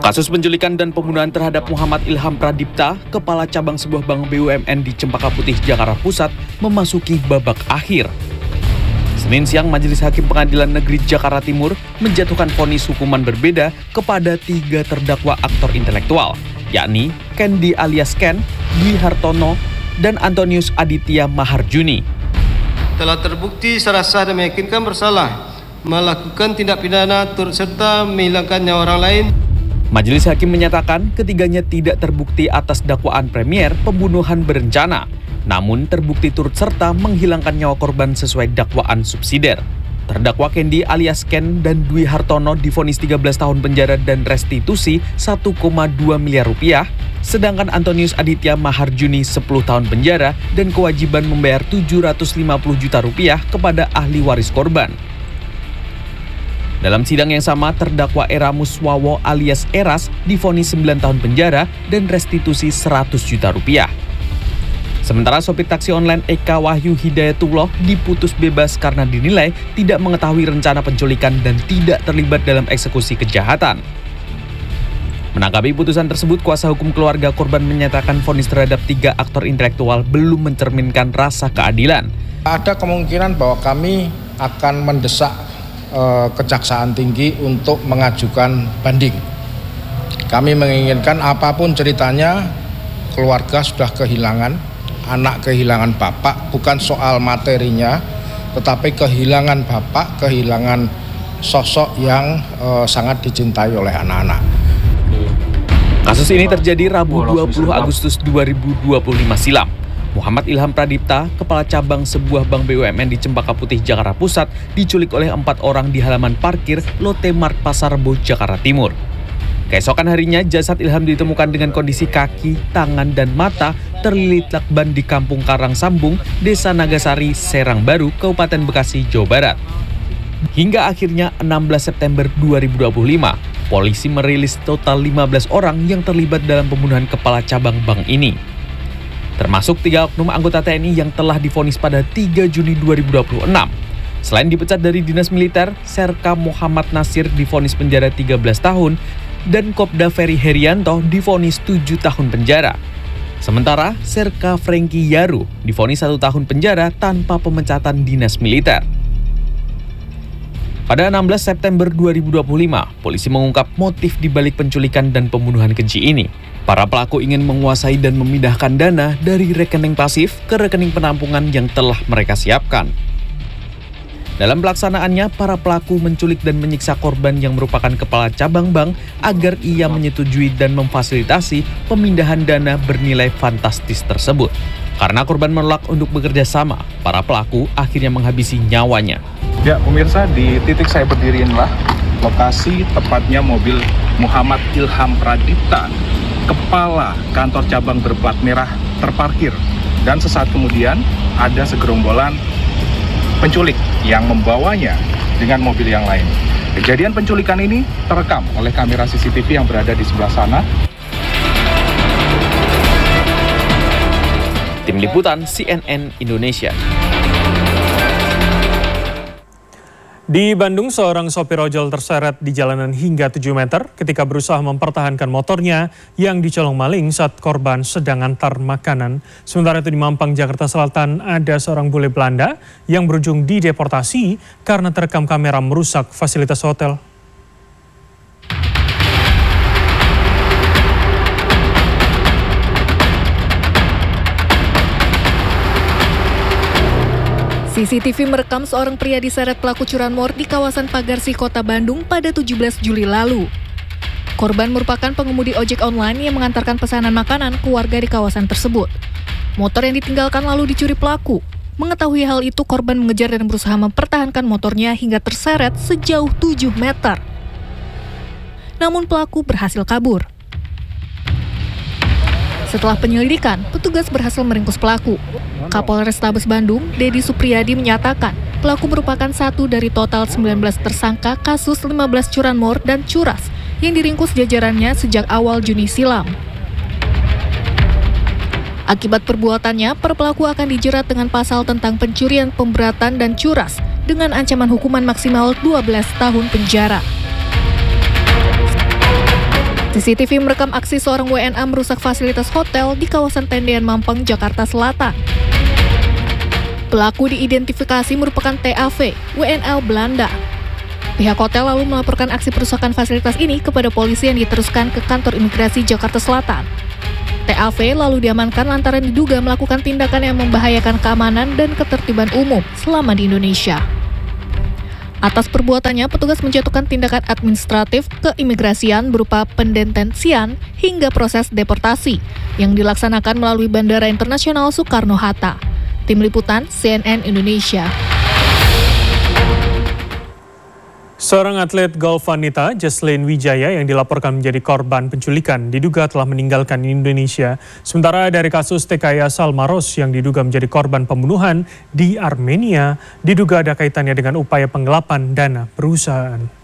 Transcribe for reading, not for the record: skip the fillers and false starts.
Kasus penculikan dan pembunuhan terhadap Muhammad Ilham Pradipta, kepala cabang sebuah bank BUMN di Cempaka Putih, Jakarta Pusat, memasuki babak akhir. Senin siang, Majelis Hakim Pengadilan Negeri Jakarta Timur menjatuhkan vonis hukuman berbeda kepada 3 terdakwa aktor intelektual, yakni Kendi alias Ken, Dwi Hartono, dan Antonius Aditya Maharjuni. Telah terbukti secara sah dan meyakinkan bersalah melakukan tindak pidana turut serta menghilangkan nyawa orang lain. Majelis Hakim menyatakan ketiganya tidak terbukti atas dakwaan premier pembunuhan berencana, namun terbukti turut serta menghilangkan nyawa korban sesuai dakwaan subsidiar. Terdakwa Kendi alias Ken dan Dwi Hartono divonis 13 tahun penjara dan restitusi 1,2 miliar rupiah, sedangkan Antonius Aditya Maharjuni 10 tahun penjara dan kewajiban membayar 750 juta rupiah kepada ahli waris korban. Dalam sidang yang sama, terdakwa Eramus Wawo alias Eras divonis 9 tahun penjara dan restitusi 100 juta rupiah. Sementara sopir taksi online Eka Wahyu Hidayatullah diputus bebas karena dinilai tidak mengetahui rencana penculikan dan tidak terlibat dalam eksekusi kejahatan. Menanggapi putusan tersebut, kuasa hukum keluarga korban menyatakan vonis terhadap 3 aktor intelektual belum mencerminkan rasa keadilan. Ada kemungkinan bahwa kami akan mendesak Kejaksaan Tinggi untuk mengajukan banding. Kami menginginkan apapun ceritanya, keluarga sudah kehilangan, anak kehilangan bapak, bukan soal materinya, tetapi kehilangan bapak, kehilangan sosok yang sangat dicintai oleh anak-anak. Kasus ini terjadi Rabu 20 Agustus 2025 silam. Muhammad Ilham Pradipta, kepala cabang sebuah bank BUMN di Cempaka Putih, Jakarta Pusat, diculik oleh 4 orang di halaman parkir Lotte Mart Pasar Rebo, Jakarta Timur. Keesokan harinya, jasad Ilham ditemukan dengan kondisi kaki, tangan, dan mata terlilit lakban di Kampung Karang Sambung, Desa Nagasari, Serang Baru, Kabupaten Bekasi, Jawa Barat. Hingga akhirnya 16 September 2025, polisi merilis total 15 orang yang terlibat dalam pembunuhan kepala cabang bank ini. Termasuk 3 oknum anggota TNI yang telah divonis pada 3 Juni 2026. Selain dipecat dari dinas militer, Serka Muhammad Nasir divonis penjara 13 tahun dan Kopda Ferry Herianto divonis 7 tahun penjara. Sementara Serka Franky Yaru divonis 1 tahun penjara tanpa pemecatan dinas militer. Pada 16 September 2025, polisi mengungkap motif dibalik penculikan dan pembunuhan keji ini. Para pelaku ingin menguasai dan memindahkan dana dari rekening pasif ke rekening penampungan yang telah mereka siapkan. Dalam pelaksanaannya, para pelaku menculik dan menyiksa korban yang merupakan kepala cabang bank agar ia menyetujui dan memfasilitasi pemindahan dana bernilai fantastis tersebut. Karena korban menolak untuk bekerja sama, para pelaku akhirnya menghabisi nyawanya. Ya, pemirsa, di titik saya berdiri inilah lokasi tepatnya mobil Muhammad Ilham Pradipta, kepala kantor cabang berplat merah, terparkir. Dan sesaat kemudian ada segerombolan penculik yang membawanya dengan mobil yang lain. Kejadian penculikan ini terekam oleh kamera CCTV yang berada di sebelah sana. Tim Liputan CNN Indonesia. Di Bandung, seorang sopir ojol terseret di jalanan hingga 7 meter ketika berusaha mempertahankan motornya yang dicolong maling saat korban sedang antar makanan. Sementara itu di Mampang, Jakarta Selatan, ada seorang bule Belanda yang berujung dideportasi karena terekam kamera merusak fasilitas hotel. CCTV merekam seorang pria diseret pelaku curanmor di kawasan Pagarsi, Kota Bandung pada 17 Juli lalu. Korban merupakan pengemudi ojek online yang mengantarkan pesanan makanan ke warga di kawasan tersebut. Motor yang ditinggalkan lalu dicuri pelaku. Mengetahui hal itu, korban mengejar dan berusaha mempertahankan motornya hingga terseret sejauh 7 meter. Namun pelaku berhasil kabur. Setelah penyelidikan, petugas berhasil meringkus pelaku. Kapolrestabes Bandung, Dedi Supriyadi menyatakan pelaku merupakan satu dari total 19 tersangka kasus 15 curanmor dan curas yang diringkus jajarannya sejak awal Juni silam. Akibat perbuatannya, para pelaku akan dijerat dengan pasal tentang pencurian, pemberatan, dan curas dengan ancaman hukuman maksimal 12 tahun penjara. CCTV merekam aksi seorang WNA merusak fasilitas hotel di kawasan Tendean Mampang, Jakarta Selatan. Pelaku diidentifikasi merupakan TAV, WNA Belanda. Pihak hotel lalu melaporkan aksi perusakan fasilitas ini kepada polisi yang diteruskan ke kantor imigrasi Jakarta Selatan. TAV lalu diamankan lantaran diduga melakukan tindakan yang membahayakan keamanan dan ketertiban umum selama di Indonesia. Atas perbuatannya, petugas menjatuhkan tindakan administratif keimigrasian berupa pendetensian hingga proses deportasi yang dilaksanakan melalui Bandara Internasional Soekarno-Hatta. Tim Liputan CNN Indonesia. Seorang atlet golf wanita, Jesslyn Wijaya, yang dilaporkan menjadi korban penculikan, diduga telah meninggalkan Indonesia. Sementara dari kasus TKI asal Maros yang diduga menjadi korban pembunuhan di Armenia, diduga ada kaitannya dengan upaya penggelapan dana perusahaan.